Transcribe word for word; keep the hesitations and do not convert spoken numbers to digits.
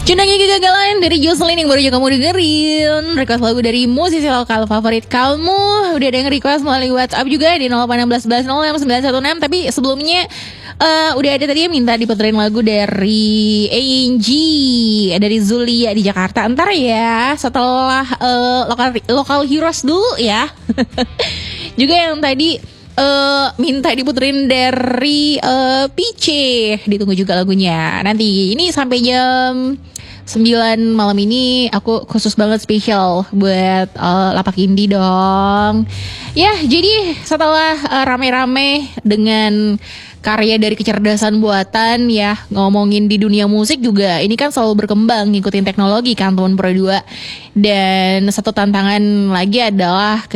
Cundangi Kegagalan dari Jocelyn yang baru aja kamu dengerin. Request lagu dari musisi lokal favorit kamu. Udah ada yang request melalui WhatsApp juga di nol delapan satu satu nol enam sembilan satu enam. Tapi sebelumnya uh, udah ada tadi yang minta diputerin lagu dari A N G, dari Zulia di Jakarta. Ntar ya setelah uh, lokal, lokal heroes dulu ya. Juga yang tadi Uh, minta diputerin dari uh, P C. Ditunggu juga lagunya. Nanti ini sampai jam sembilan malam ini aku khusus banget spesial buat uh, Lapak Indie dong. Ya, jadi setelah uh, rame-rame dengan karya dari kecerdasan buatan ya, ngomongin di dunia musik juga ini kan selalu berkembang ngikutin teknologi kan teman Pro dua. Dan satu tantangan lagi adalah